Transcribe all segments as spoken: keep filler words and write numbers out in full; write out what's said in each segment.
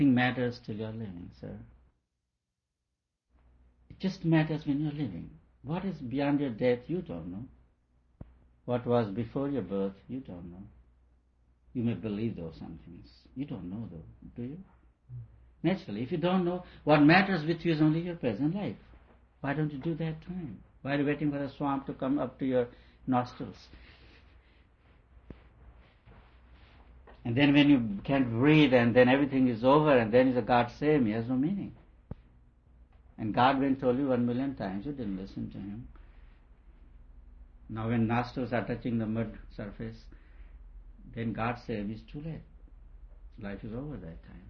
Nothing matters till you're living, sir. It just matters when you're living. What is beyond your death, you don't know. What was before your birth, you don't know. You may believe those some things. You don't know though, do you? Naturally, if you don't know, what matters with you is only your present life. Why don't you do that time? Why are you waiting for the swamp to come up to your nostrils? And then when you can't breathe and then everything is over and then is a God save me, has no meaning. And God when told you one million times, you didn't listen to Him. Now when nostrils are touching the mud surface, then God save me, it's too late. Life is over that time.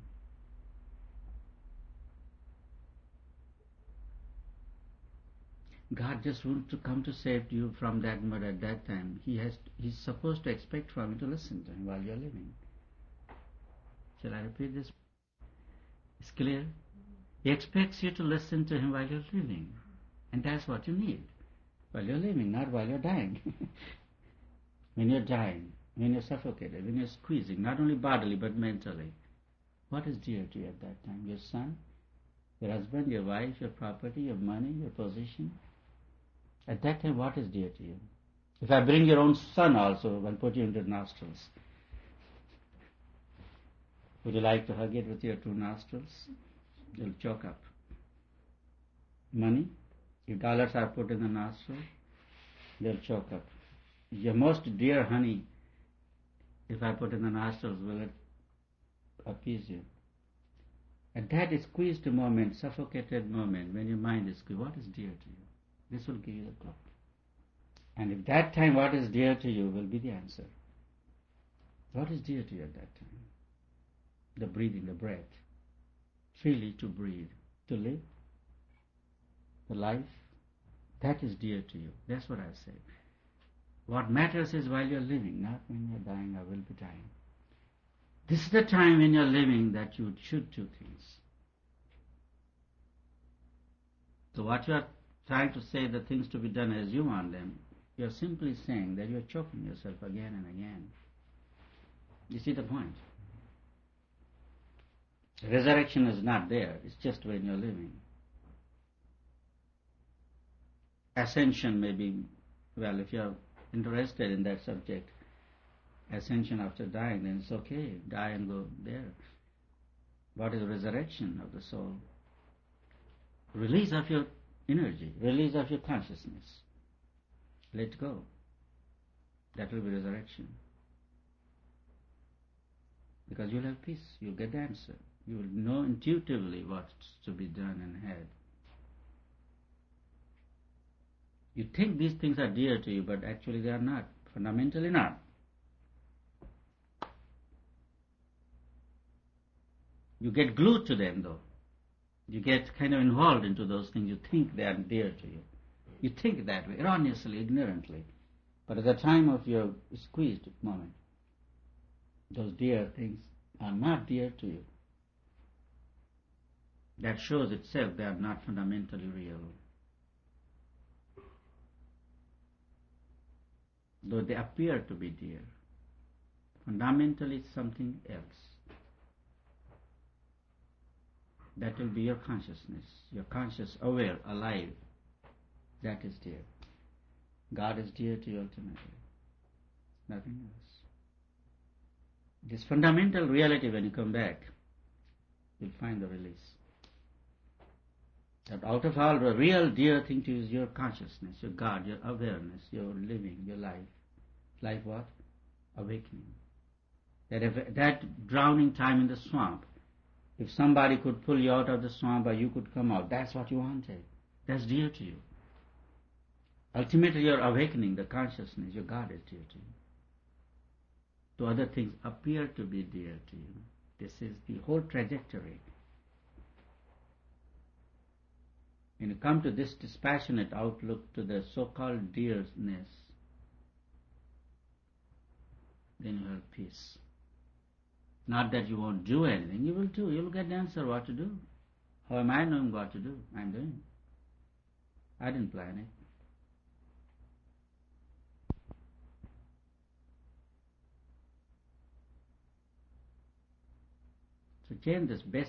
God just wants to come to save you from that mud at that time. He has, He's supposed to expect from you to listen to Him while you're living. Shall I repeat this? It's clear? He expects you to listen to Him while you're living. And that's what you need. While you're living, not while you're dying. When you're dying, when you're suffocated, when you're squeezing, not only bodily but mentally. What is dear to you at that time? Your son, your husband, your wife, your property, your money, your position? At that time, what is dear to you? If I bring your own son also and put you into the nostrils, would you like to hug it with your two nostrils? You'll choke up. Money, if dollars are put in the nostril, they'll choke up. Your most dear honey, if I put in the nostrils, will it appease you? At that squeezed moment, suffocated moment, when your mind is squeezed, what is dear to you? This will give you the clue. And if that time what is dear to you will be the answer. What is dear to you at that time? The breathing, the breath. Freely to breathe, to live, the life, that is dear to you. That's what I say. What matters is while you're living, not when you're dying or will be dying. This is the time when you're living that you should do things. So what you are trying to say, the things to be done as you want them, you're simply saying that you're choking yourself again and again. You see the point? Resurrection is not there, it's just when you're living. Ascension may be, well, if you're interested in that subject, ascension after dying, then it's okay, die and go there. What is resurrection of the soul? Release of your energy, release of your consciousness. Let go. That will be resurrection. Because you'll have peace, you'll get the answer. You will know intuitively what's to be done and had. You think these things are dear to you, but actually they are not. Fundamentally not. You get glued to them though. You get kind of involved into those things. You think they are dear to you. You think that way, erroneously, ignorantly. But at the time of your squeezed moment, those dear things are not dear to you. That shows itself they are not fundamentally real. Though they appear to be dear, fundamentally it's something else. That will be your consciousness, your conscious, aware, alive. That is dear. God is dear to you ultimately. Nothing else. This fundamental reality, when you come back, you'll find the release. That out of all, the real dear thing to you is your consciousness, your God, your awareness, your living, your life. Life what? Awakening. That if, that drowning time in the swamp, if somebody could pull you out of the swamp or you could come out, that's what you wanted. That's dear to you. Ultimately, your awakening, the consciousness, your God is dear to you. To other things appear to be dear to you. This is the whole trajectory. When you come to this dispassionate outlook to the so-called dearness, then you have peace. Not that you won't do anything, you will do. You will get the answer what to do. How am I knowing what to do? I'm doing. I didn't plan it. So change this basic